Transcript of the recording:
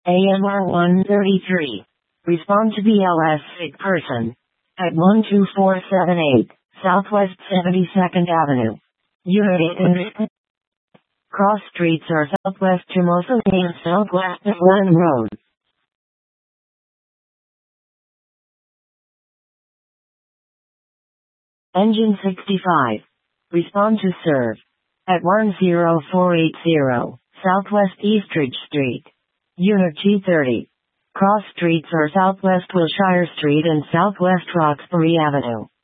AMR 133. Respond to BLS sick person. At 12478, Southwest 72nd Avenue. Unit 8. Cross streets are Southwest Hermosa and Southwest Atlanta Road. Engine 65. Respond to serve. At 10480, Southwest Eastridge Street. Unit G30. Cross streets are Southwest Wilshire Street and Southwest Roxbury Avenue.